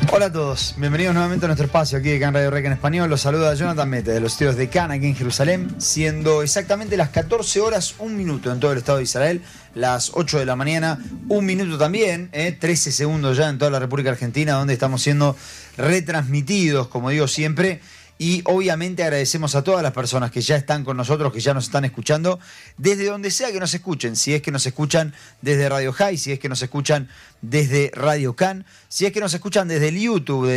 Hola a todos, bienvenidos nuevamente a nuestro espacio aquí de Can Radio Rec en español. Los saluda Jonathan Mete de los estudios de Can aquí en Jerusalén, siendo exactamente las 14 horas 1 minuto en todo el Estado de Israel, las 8 de la mañana, 1 minuto también, 13 segundos ya en toda la República Argentina, donde estamos siendo retransmitidos, como digo siempre. Y obviamente agradecemos a todas las personas que ya están con nosotros, que ya nos están escuchando, desde donde sea que nos escuchen. Si es que nos escuchan desde Radio High, si es que nos escuchan desde Radio Can, si es que nos escuchan desde el YouTube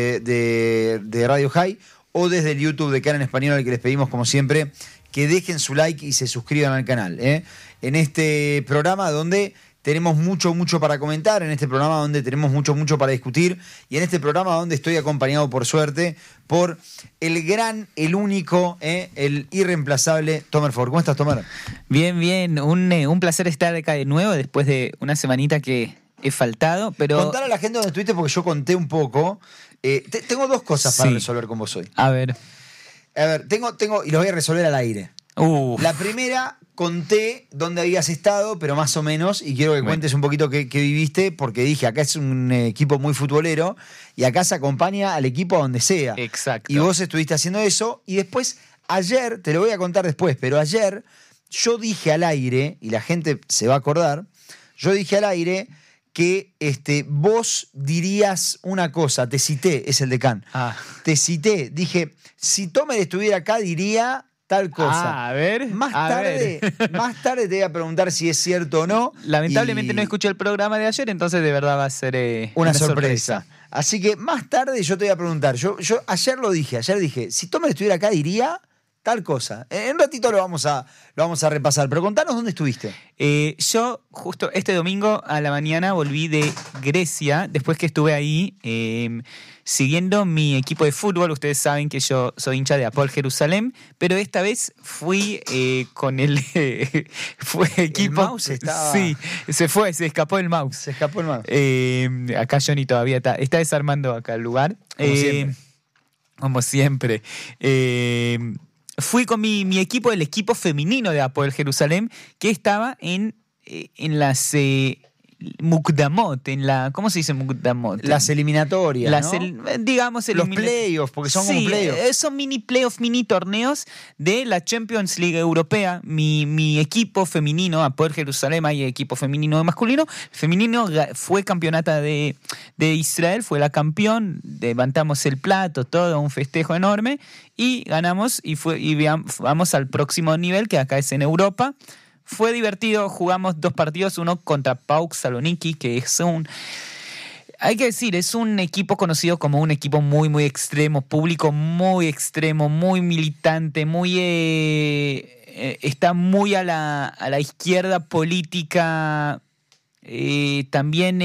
de Radio High o desde el YouTube de Can en español, al que les pedimos como siempre que dejen su like y se suscriban al canal. En este programa donde tenemos mucho para comentar, en este programa donde tenemos mucho para discutir, y en este programa donde estoy acompañado, por suerte, por el gran, el único, el irreemplazable Tomer Ford. ¿Cómo estás, Tomer? Bien. Un placer estar acá de nuevo después de una semanita que he faltado, pero... Contar a la gente dónde estuviste, porque yo conté un poco. Tengo dos cosas para resolver con vos hoy. A ver, tengo y los voy a resolver al aire. La primera, conté dónde habías estado, pero más o menos, y quiero que cuentes un poquito qué viviste, porque dije, acá es un equipo muy futbolero, y acá se acompaña al equipo a donde sea. Exacto. Y vos estuviste haciendo eso, y después, ayer, te lo voy a contar después, pero ayer yo dije al aire, y la gente se va a acordar, yo dije al aire que vos dirías una cosa, te cité, es el de Can. Te cité, dije, si Tomer estuviera acá diría tal cosa. A ver. Más tarde te voy a preguntar si es cierto o no. Lamentablemente no escuché el programa de ayer, entonces de verdad va a ser una sorpresa. Así que más tarde yo te voy a preguntar. Yo ayer dije, si Tomer estuviera acá diría tal cosa. En un ratito lo vamos a repasar, pero contanos dónde estuviste. Yo justo este domingo a la mañana volví de Grecia, después que estuve ahí siguiendo mi equipo de fútbol. Ustedes saben que yo soy hincha de Hapoel Jerusalén, pero esta vez fui con el equipo. El mouse estaba... Sí, se escapó el mouse. Acá Johnny todavía está desarmando acá el lugar. Como siempre. Fui con mi equipo, el equipo femenino de Hapoel Jerusalén, que estaba en las Mukdamot, ¿cómo se dice Mukdamot? Las eliminatorias, digamos los playoffs, porque son como playoffs. Son mini playoffs, mini torneos de la Champions League europea. Mi equipo femenino, Hapoel Jerusalén, hay equipo femenino y masculino. El femenino fue campeonata de Israel, fue la campeón, levantamos el plato, todo, un festejo enorme, y ganamos y vamos al próximo nivel, que acá es en Europa. Fue divertido, jugamos 2 partidos, uno contra PAOK Saloniki, que es hay que decir, es un equipo conocido como un equipo muy extremo, público muy extremo, muy militante, está muy a la izquierda política, también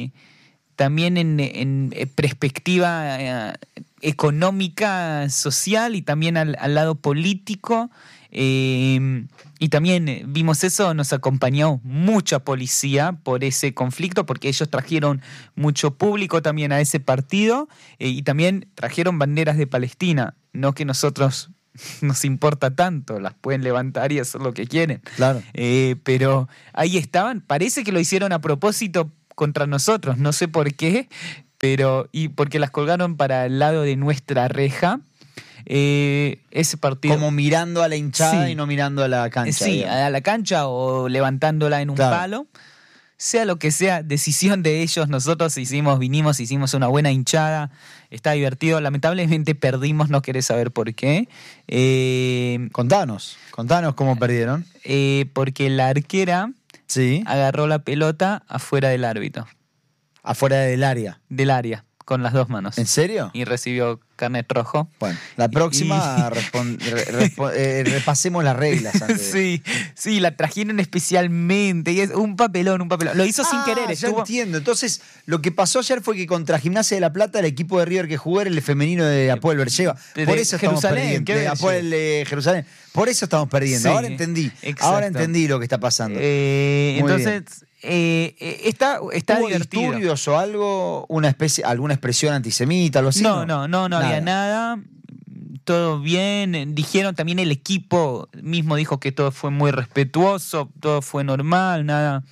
en perspectiva económica, social, y también al lado político. Y también vimos eso, nos acompañó mucha policía por ese conflicto, porque ellos trajeron mucho público también a ese partido, y también trajeron banderas de Palestina, no que nosotros nos importa tanto, las pueden levantar y hacer lo que quieren. Claro. Pero ahí estaban, parece que lo hicieron a propósito contra nosotros, no sé por qué, y porque las colgaron para el lado de nuestra reja. Ese partido, como mirando a la hinchada y no mirando a la cancha. Sí, digamos. A la cancha o levantándola en un palo. Sea lo que sea, decisión de ellos. Nosotros hicimos una buena hinchada. Está divertido. Lamentablemente perdimos, no querés saber por qué. Contanos cómo perdieron. Porque la arquera agarró la pelota afuera del árbitro. Afuera del área. Del área, con las 2 manos. ¿En serio? Y recibió carnet rojo. Bueno, la próxima repasemos las reglas antes. Sí, la trajeron especialmente, y es un papelón. Lo hizo sin querer. Ya entiendo. Entonces, lo que pasó ayer fue que contra Gimnasia de La Plata, el equipo de River que jugó era el femenino de Hapoel Beersheva. Por eso estamos perdiendo. De Hapoel Jerusalén. Por eso estamos perdiendo. Ahora entendí. Exacto. Ahora entendí lo que está pasando. Entonces... está divertido. ¿Disturbios o algo? ¿Alguna expresión antisemita, algo así? No había nada. Todo bien. Dijeron también, el equipo mismo dijo que todo fue muy respetuoso, todo fue normal, nada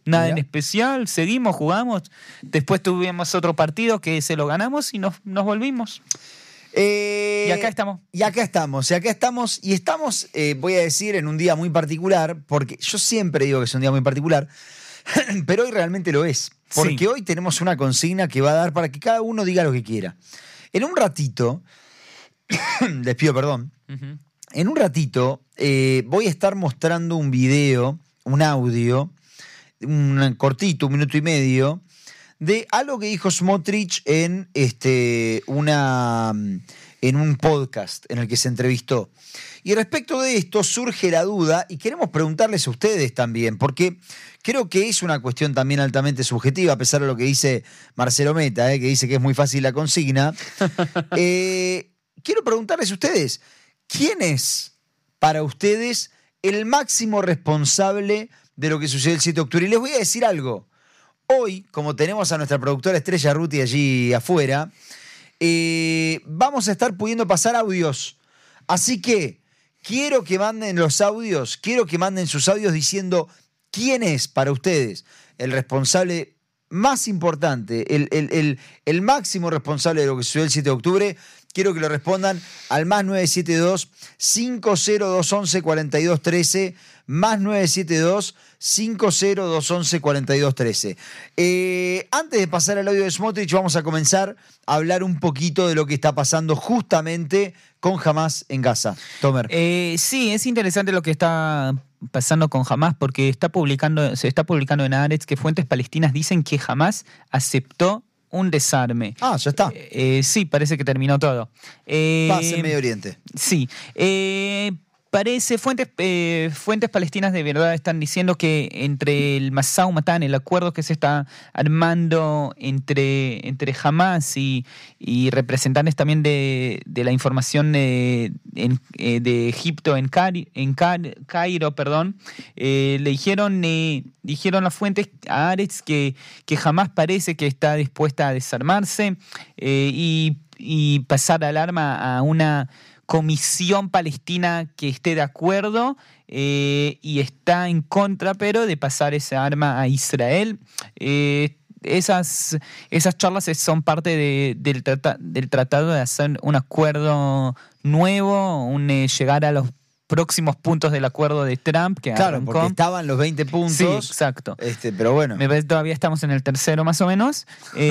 Nada Mirá. en especial, seguimos, jugamos. Después tuvimos otro partido que se lo ganamos y nos volvimos. Y acá estamos. Y acá estamos, voy a decir, en un día muy particular, porque yo siempre digo que es un día muy particular, pero hoy realmente lo es. Porque Sí. hoy tenemos una consigna que va a dar para que cada uno diga lo que quiera. En un ratito, les pido perdón, Ujú. en un ratito voy a estar mostrando un video, un audio, un cortito, 1 minuto y medio, de algo que dijo Smotrich en un podcast en el que se entrevistó. Y respecto de esto surge la duda y queremos preguntarles a ustedes también, porque creo que es una cuestión también altamente subjetiva, a pesar de lo que dice Marcelo Meta, que dice que es muy fácil la consigna. Quiero preguntarles a ustedes, ¿quién es para ustedes el máximo responsable de lo que sucedió el 7 de octubre? Y les voy a decir algo. Hoy, como tenemos a nuestra productora Estrella Ruti allí afuera, vamos a estar pudiendo pasar audios. Así que quiero que manden los audios, quiero que manden sus audios diciendo quién es para ustedes el responsable más importante, el máximo responsable de lo que sucedió el 7 de octubre. Quiero que lo respondan al más 972-50211-4213, más 972-50211-4213. Antes de pasar al audio de Smotrich, vamos a comenzar a hablar un poquito de lo que está pasando justamente con Hamas en Gaza. Tomer. Sí, es interesante lo que está pasando con Hamas porque se está publicando en Haaretz que fuentes palestinas dicen que Hamas aceptó un desarme. Ah, ya está. Sí, parece que terminó todo. Paz en Medio Oriente. Sí. Fuentes palestinas de verdad están diciendo que entre el Masá Matán, el acuerdo que se está armando entre Hamas y representantes también de la información de Egipto en Cairo, le dijeron las fuentes a Haaretz que Hamas parece que está dispuesta a desarmarse y pasar al arma a una comisión palestina que esté de acuerdo y está en contra, pero de pasar esa arma a Israel. Esas charlas son parte del tratado de hacer un acuerdo nuevo, llegar a los próximos puntos del acuerdo de Trump que Claro, arrancó. porque estaban los 20 puntos. Sí, exacto. Pero bueno. Me parece que todavía estamos en el tercero más o menos.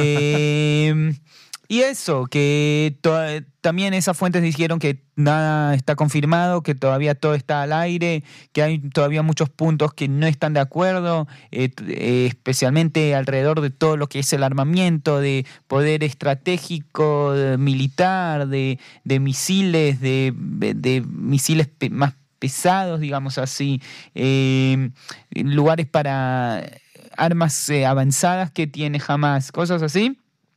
Y eso, que también esas fuentes dijeron que nada está confirmado, que todavía todo está al aire, que hay todavía muchos puntos que no están de acuerdo, especialmente alrededor de todo lo que es el armamento, de poder estratégico, militar, de misiles, de misiles más pesados, digamos así, lugares para armas avanzadas que tiene Hamas, cosas así.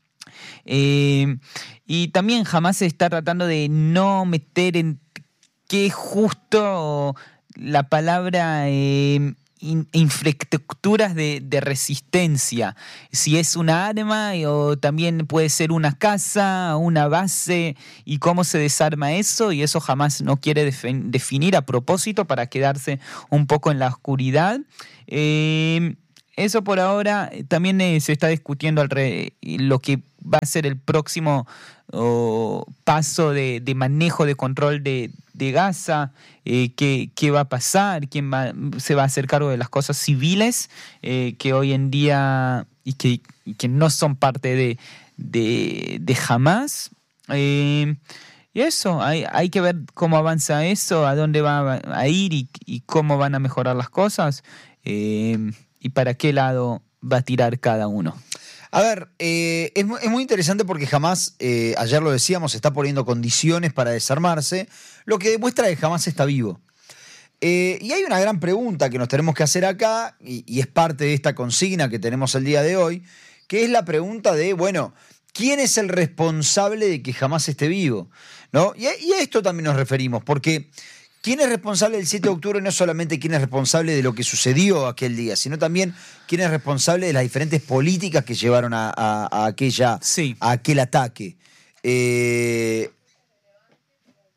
Y también Hamas se está tratando de no meter en qué justo la palabra infraestructuras de resistencia, si es una arma o también puede ser una casa, una base, y cómo se desarma eso, y eso Hamas no quiere definir a propósito para quedarse un poco en la oscuridad. Eso por ahora. También se está discutiendo lo que va a ser el próximo paso de manejo de control de Gaza, qué va a pasar, quién se va a hacer cargo de las cosas civiles que hoy en día y que no son parte de Hamas. Y eso, hay que ver cómo avanza eso, a dónde va a ir y cómo van a mejorar las cosas. Y para qué lado va a tirar cada uno. A ver, es muy interesante porque Hamas, ayer lo decíamos, está poniendo condiciones para desarmarse, lo que demuestra que Hamas está vivo. Y hay una gran pregunta que nos tenemos que hacer acá, y es parte de esta consigna que tenemos el día de hoy, que es la pregunta de, bueno, ¿quién es el responsable de que Hamas esté vivo? ¿No? Y a esto también nos referimos, porque ¿quién es responsable del 7 de octubre? No solamente quién es responsable de lo que sucedió aquel día, sino también quién es responsable de las diferentes políticas que llevaron a aquel ataque.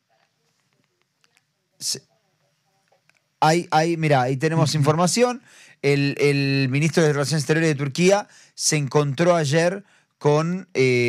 Mirá, ahí tenemos información. el ministro de Relaciones Exteriores de Turquía se encontró ayer con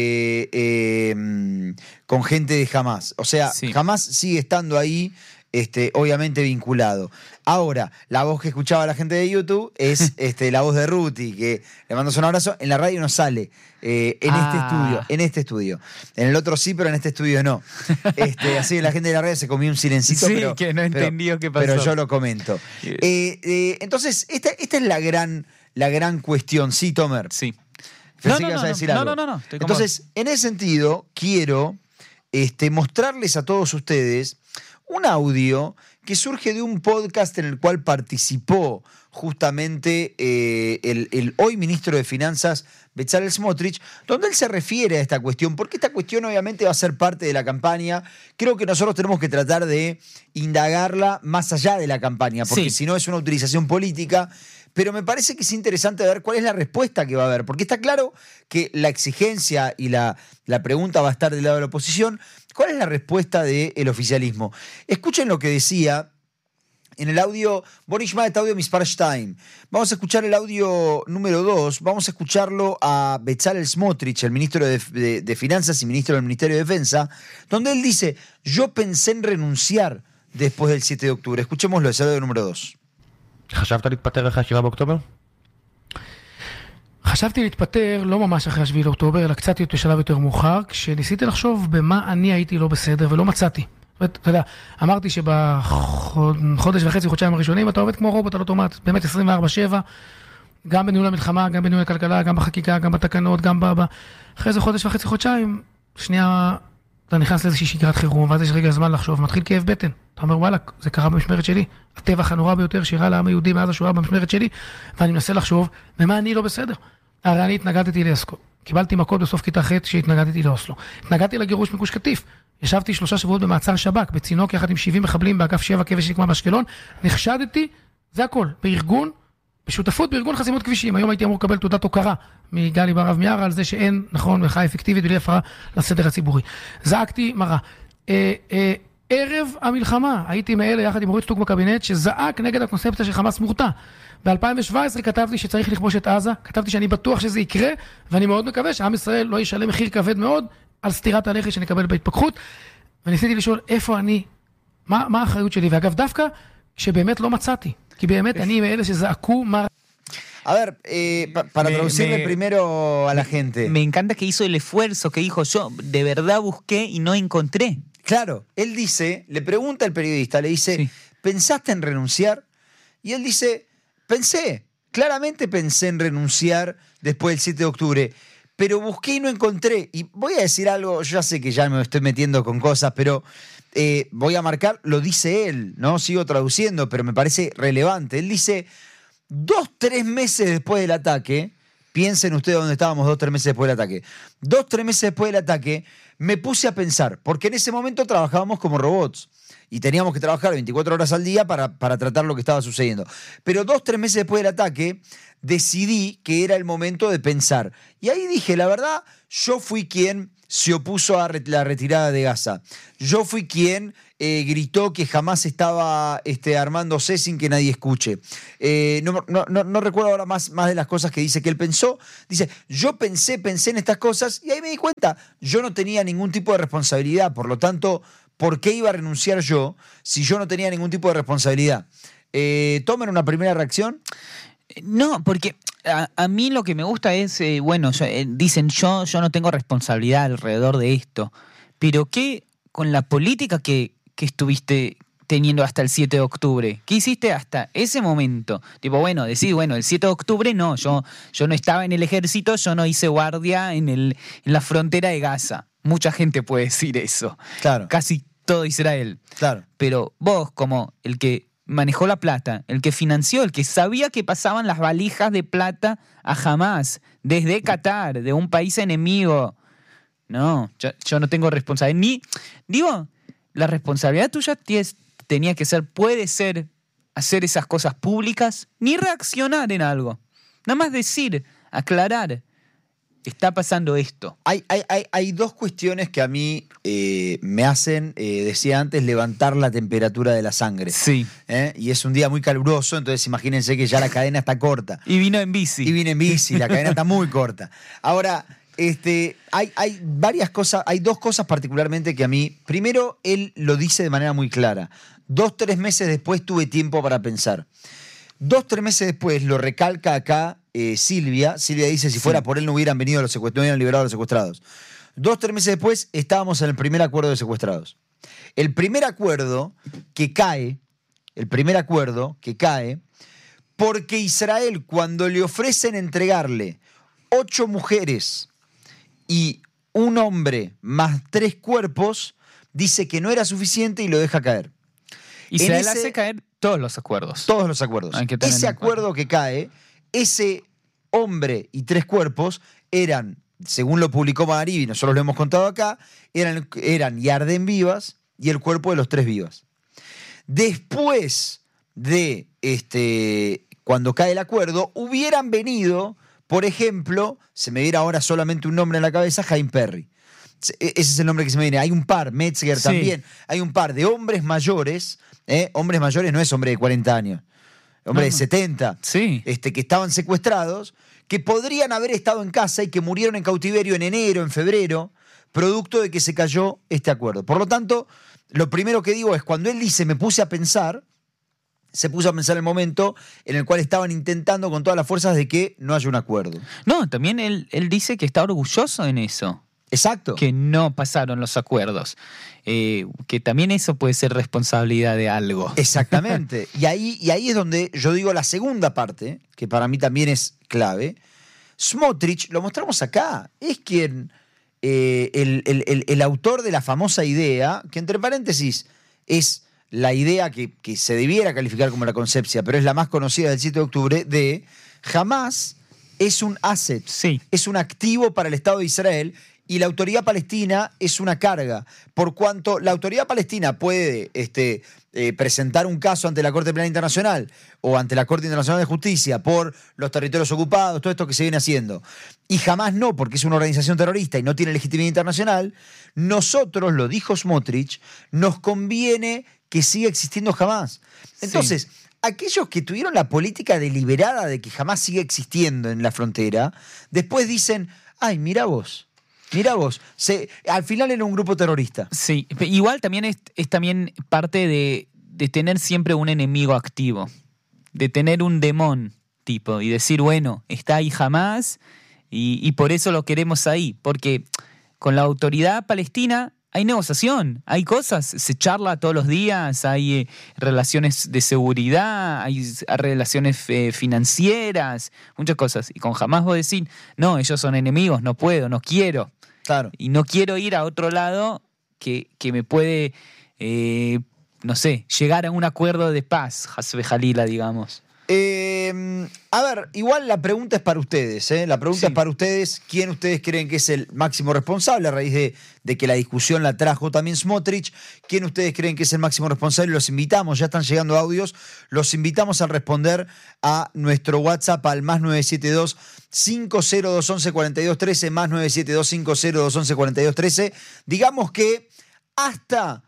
gente de Hamas. O sea, Sí. Hamas sigue estando ahí, obviamente vinculado. Ahora, la voz que escuchaba la gente de YouTube es la voz de Ruti, que le mandamos un abrazo. En la radio no sale, en este estudio. En el otro sí, pero en este estudio no. Así que la gente de la radio se comió un silencito, Sí, pero, que no entendió qué pasó. pero yo lo comento. Entonces, esta es la gran cuestión. Sí, Tomer. Sí. Pensé que ibas a decir algo. No. Estoy con Entonces, en ese sentido, quiero mostrarles a todos ustedes un audio que surge de un podcast en el cual participó justamente el hoy ministro de Finanzas, Bezalel Smotrich, donde él se refiere a esta cuestión, porque esta cuestión obviamente va a ser parte de la campaña. Creo que nosotros tenemos que tratar de indagarla más allá de la campaña, porque Sí. si no es una utilización política. Pero me parece que es interesante ver cuál es la respuesta que va a haber, porque está claro que la exigencia y la pregunta va a estar del lado de la oposición. ¿Cuál es la respuesta del oficialismo? Escuchen lo que decía en el audio, Boris Maet audio Mispar Stein. Vamos a escuchar el audio número 2, vamos a escucharlo a Bezalel Smotrich, el ministro de Finanzas y ministro del Ministerio de Defensa, donde él dice, yo pensé en renunciar después del 7 de octubre. Escuchémoslo, es el audio número 2. חשבת להתפטר אחרי 7 באוקטובר? חשבתי להתפטר לא ממש אחרי 7 לאוקטובר, אלא קצת בשלב יותר מאוחר, כשניסיתי לחשוב במה אני הייתי לא בסדר ולא מצאתי. זאת אומרת, אתה יודע, אמרתי שבחודש וחצי, חודשיים הראשונים, אתה עובד כמו רובוט על אוטומט, באמת 24/7, גם בניהול המלחמה, גם בניהול הכלכלה, גם בחקיקה, גם בתקנות, גם אחרי זה חודש וחצי, חודשיים, שנייה, אתה נכנס לאיזושהי שגרת חירום, ואז יש רגע זמן לחשוב, מתחיל כאב בטן. אתה אומר, וואלה, זה קרה במשמרת שלי. הטבח הנורא ביותר שאירע לעם היהודי מאז השואה במשמרת שלי, ואני מנסה לחשוב, במה אני לא בסדר. הרי אני התנגדתי לאסקו. קיבלתי מכות בסוף כיתה ח' שהתנגדתי לאוסלו. התנגדתי לגירוש מגוש קטיף. ישבתי 3 שבועות במעצר שב"כ, בצינוק יחד עם 70 מחבלים באגף 7 כבש שנקמה באשקלון. נחשדתי, זה הכל, בארגון, בשותפות בארגון חסימות כבישים. היום הייתי אמור לקבל תעודת הוקרה מגלי ברב מיארה על זה שאין, נכון, מחאה אפקטיבית בלי הפרעה לסדר הציבורי. זעקתי מרה. ערב המלחמה, הייתי מאלה יחד עם אורית סטרוק בקבינט שזעק נגד הקונספציה של חמאס מורתע. ב-2017 כתבתי שצריך לכבוש את עזה, כתבתי שאני בטוח שזה יקרה, ואני מאוד מקווה שעם ישראל לא ישלם מחיר כבד מאוד על סתירת הלחי שנקבל בהתפכחות. וניסיתי לשאול איפה אני, מה האחריות שלי, ואגב דווקא שבאמת לא מצאתי, כי באמת אני מאלה שזעקו מה... A ver, para traducirle primero a la gente. Me encanta que hizo el esfuerzo, que dijo, yo de verdad busqué y no encontré. Claro, él dice, le pregunta al periodista, le dice, Sí. ¿pensaste en renunciar? Y él dice, claramente pensé en renunciar después del 7 de octubre, pero busqué y no encontré. Y voy a decir algo, yo ya sé que ya me estoy metiendo con cosas, pero voy a marcar, lo dice él, ¿no? Sigo traduciendo, pero me parece relevante. Él dice, 2-3 meses después del ataque, piensen ustedes dónde estábamos 2-3 meses después del ataque. 2-3 meses después del ataque, me puse a pensar, porque en ese momento trabajábamos como robots y teníamos que trabajar 24 horas al día para tratar lo que estaba sucediendo. Pero 2-3 meses después del ataque, decidí que era el momento de pensar. Y ahí dije, la verdad, yo fui quien se opuso a la retirada de Gaza. Yo fui quien gritó que jamás estaba armándose sin que nadie escuche. No recuerdo ahora más de las cosas que dice que él pensó. Dice, yo pensé en estas cosas y ahí me di cuenta, yo no tenía ningún tipo de responsabilidad, por lo tanto, ¿por qué iba a renunciar yo si yo no tenía ningún tipo de responsabilidad? ¿Tomen una primera reacción? No, porque a mí lo que me gusta es, dicen yo no tengo responsabilidad alrededor de esto, pero ¿qué con la política que estuviste teniendo hasta el 7 de octubre? ¿Qué hiciste hasta ese momento? Tipo, decir, el 7 de octubre no, yo no estaba en el ejército, yo no hice guardia en la frontera de Gaza. Mucha gente puede decir eso. Claro. Casi todo Israel. Claro. Pero vos, como el que manejó la plata, el que financió, el que sabía que pasaban las valijas de plata a Hamas, desde Qatar, de un país enemigo. No, yo no tengo responsabilidad. La responsabilidad tuya tenía que ser, puede ser, hacer esas cosas públicas, ni reaccionar en algo. Nada más decir, aclarar. está pasando esto. Hay dos cuestiones que a mí me hacen, decía antes, levantar la temperatura de la sangre. Sí. Y es un día muy caluroso, entonces imagínense que ya la cadena está corta. Y vino en bici. Y vine en bici, la cadena está muy corta. Ahora, hay varias cosas, hay dos cosas particularmente que a mí, primero, él lo dice de manera muy clara. 2-3 meses después tuve tiempo para pensar. 2-3 meses después lo recalca acá Silvia. Silvia dice, si fuera por él no hubieran venido los secuestrados, no hubieran liberado a los secuestrados. 2-3 meses después estábamos en el primer acuerdo de secuestrados. El primer acuerdo que cae porque Israel, cuando le ofrecen entregarle 8 mujeres y un hombre más 3 cuerpos, dice que no era suficiente y lo deja caer. Israel hace caer todos los acuerdos. Todos los acuerdos. Ese acuerdo que cae, ese hombre y 3 cuerpos eran, según lo publicó Magharibi, nosotros lo hemos contado acá, eran Yarden vivas y el cuerpo de los 3 vivas. Después de cuando cae el acuerdo, hubieran venido, por ejemplo, se me viene ahora solamente un nombre en la cabeza, Jaime Perry. Ese es el nombre que se me viene. Hay un par, Metzger también, hay un par de hombres mayores. Hombres mayores no es hombre de 40 años, hombre de 70, sí. Que estaban secuestrados, que podrían haber estado en casa y que murieron en cautiverio en enero, en febrero, producto de que se cayó este acuerdo. Por lo tanto, lo primero que digo es, cuando él dice, me puse a pensar, se puso a pensar el momento en el cual estaban intentando con todas las fuerzas de que no haya un acuerdo. No, también él dice que está orgulloso en eso. Exacto. Que no pasaron los acuerdos. Que también eso puede ser responsabilidad de algo. Exactamente. y ahí es donde yo digo la segunda parte, que para mí también es clave. Smotrich, lo mostramos acá, es quien, el autor de la famosa idea, que entre paréntesis es la idea que se debiera calificar como la concepcia, pero es la más conocida del 7 de octubre, de Hamas es un asset, sí. Es un activo para el Estado de Israel. Y la autoridad palestina es una carga, por cuanto la autoridad palestina puede presentar un caso ante la Corte Penal Internacional o ante la Corte Internacional de Justicia por los territorios ocupados, todo esto que se viene haciendo, y jamás no, porque es una organización terrorista y no tiene legitimidad internacional. Nosotros, lo dijo Smotrich, nos conviene que siga existiendo Hamas. Entonces, sí. Aquellos que tuvieron la política deliberada de que Hamas sigue existiendo en la frontera, después dicen, ay, mirá vos, al final era un grupo terrorista. Sí, igual también es también parte de tener siempre un enemigo activo, de tener un demon tipo y decir, bueno, está ahí Hamas y por eso lo queremos ahí, porque con la autoridad palestina hay negociación, hay cosas, se charla todos los días, hay relaciones de seguridad, hay relaciones financieras, muchas cosas. Y con Hamas vos decís, no, ellos son enemigos, no puedo, no quiero. Claro. Y no quiero ir a otro lado que me puede, no sé, llegar a un acuerdo de paz, Hasbe Jalila, digamos. A ver, igual la pregunta es para ustedes, ¿eh? La pregunta es para ustedes, ¿quién ustedes creen que es el máximo responsable a raíz de que la discusión la trajo también Smotrich? ¿Quién ustedes creen que es el máximo responsable? Los invitamos, ya están llegando audios, los invitamos a responder a nuestro WhatsApp al más 972 50211 4213, más 972 50211 4213. Digamos que hasta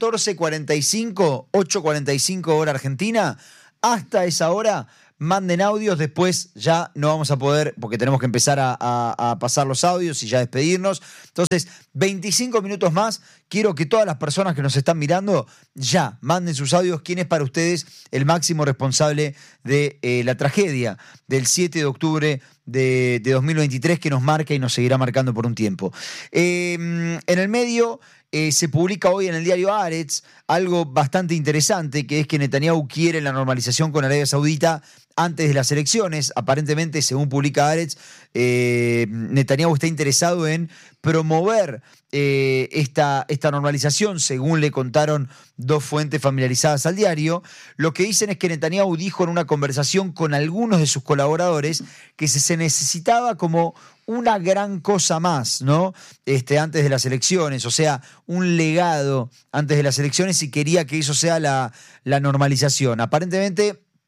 14:45, 8:45 hora argentina, hasta esa hora, manden audios, después ya no vamos a poder, porque tenemos que empezar a pasar los audios y ya despedirnos. Entonces, 25 minutos más, quiero que todas las personas que nos están mirando ya manden sus audios. ¿Quién es para ustedes el máximo responsable de la tragedia del 7 de octubre de 2023 que nos marca y nos seguirá marcando por un tiempo? En el medio... se publica hoy en el diario Haaretz algo bastante interesante, que es que Netanyahu quiere la normalización con Arabia Saudita antes de las elecciones. Aparentemente, según publica Haaretz, Netanyahu está interesado en promover esta normalización, según le contaron 2 fuentes familiarizadas al diario. Lo que dicen es que Netanyahu dijo en una conversación con algunos de sus colaboradores que se necesitaba como una gran cosa más, ¿no? Antes de las elecciones, o sea, un legado antes de las elecciones, y quería que eso sea la normalización. Aparentemente,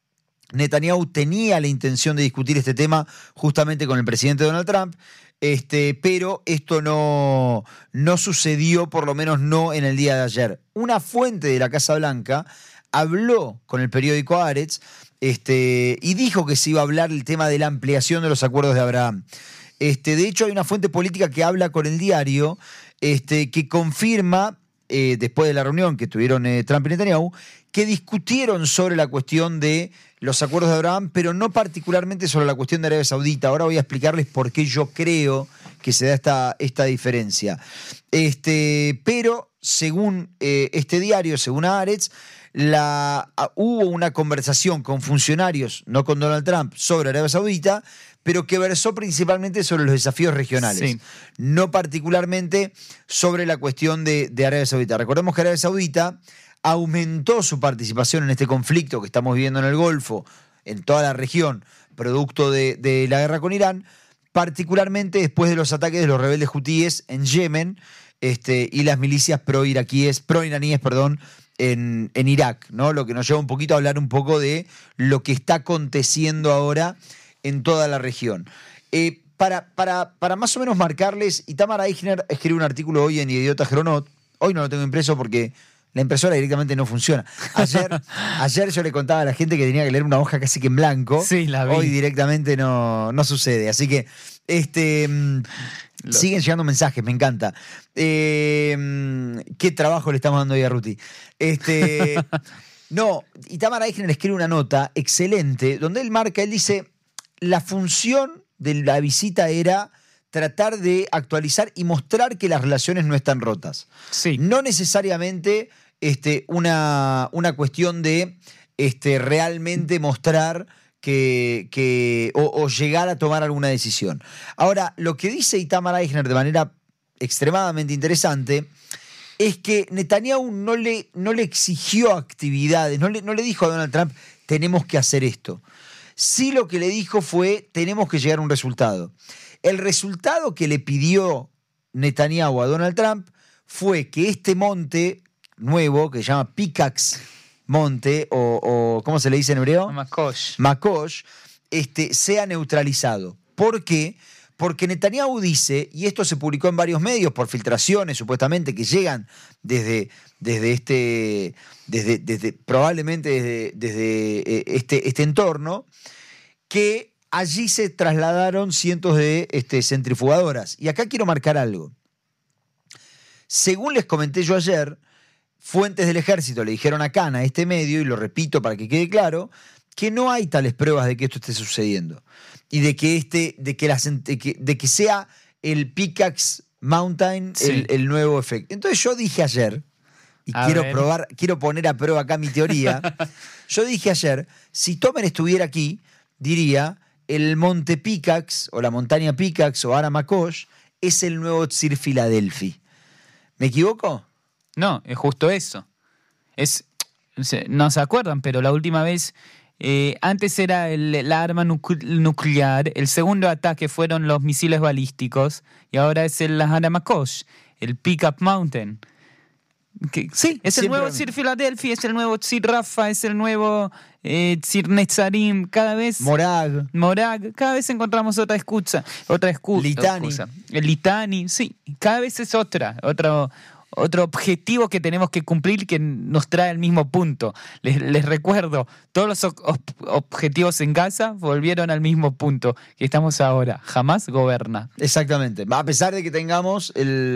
Netanyahu tenía la intención de discutir este tema justamente con el presidente Donald Trump, pero esto no sucedió, por lo menos no en el día de ayer. Una fuente de la Casa Blanca habló con el periódico Haaretz y dijo que se iba a hablar el tema de la ampliación de los acuerdos de Abraham. De hecho, hay una fuente política que habla con el diario que confirma, después de la reunión que tuvieron Trump y Netanyahu, que discutieron sobre la cuestión de los acuerdos de Abraham, pero no particularmente sobre la cuestión de Arabia Saudita. Ahora voy a explicarles por qué yo creo que se da esta diferencia. Pero según este diario, según Haaretz, hubo una conversación con funcionarios, no con Donald Trump, sobre Arabia Saudita, pero que versó principalmente sobre los desafíos regionales, Sí. no particularmente sobre la cuestión de Arabia Saudita. Recordemos que Arabia Saudita aumentó su participación en este conflicto que estamos viviendo en el Golfo, en toda la región, producto de la guerra con Irán, particularmente después de los ataques de los rebeldes hutíes en Yemen y las milicias pro-iraníes, en Irak, ¿no? Lo que nos lleva un poquito a hablar un poco de lo que está aconteciendo ahora en toda la región. Para más o menos marcarles, Itamar Eichner escribió un artículo hoy en Idiota Geronot. Hoy no lo tengo impreso porque la impresora directamente no funciona. Ayer yo le contaba a la gente que tenía que leer una hoja casi que en blanco. Sí, la vi. Hoy directamente no sucede. Así que siguen llegando mensajes, me encanta. Qué trabajo le estamos dando hoy a Ruti. No, Itamar Eichner escribe una nota excelente donde él dice, la función de la visita era tratar de actualizar y mostrar que las relaciones no están rotas. Sí. No necesariamente una cuestión de realmente mostrar o llegar a tomar alguna decisión. Ahora, lo que dice Itamar Eichner de manera extremadamente interesante es que Netanyahu no le exigió actividades, no le dijo a Donald Trump, tenemos que hacer esto. Sí, lo que le dijo fue, tenemos que llegar a un resultado. El resultado que le pidió Netanyahu a Donald Trump fue que este monte nuevo, que se llama Pickaxe Monte, o ¿cómo se le dice en hebreo? Makosh, sea neutralizado. ¿Por qué? Porque Netanyahu dice, y esto se publicó en varios medios por filtraciones supuestamente que llegan probablemente desde este entorno, que allí se trasladaron cientos de centrifugadoras. Y acá quiero marcar algo. Según les comenté yo ayer, fuentes del ejército le dijeron a Cana, este medio, y lo repito para que quede claro, que no hay tales pruebas de que esto esté sucediendo. Y de que sea el Pickaxe Mountain el nuevo efecto. Entonces yo dije ayer, y quiero poner a prueba acá mi teoría, yo dije ayer, si Tomer estuviera aquí, diría, el monte Pickaxe, o la montaña Pickaxe, o Har HaMakosh, es el nuevo Tzir Filadelfi. ¿Me equivoco? No, es justo eso. No se acuerdan, pero la última vez, antes era la arma nuclear, el segundo ataque fueron los misiles balísticos, y ahora es el Har HaMakosh, el Pickup Mountain. Sí, es el nuevo Tzir Filadelfi, es el nuevo Tzir Rafa, es el nuevo Tzir Netzarim, cada vez... Morag, cada vez encontramos otra excusa. Litani. El Litani, sí, cada vez es otro objetivo que tenemos que cumplir que nos trae al mismo punto. Les recuerdo, todos los objetivos en Gaza volvieron al mismo punto que estamos ahora. Jamás goberna. Exactamente. A pesar de que tengamos el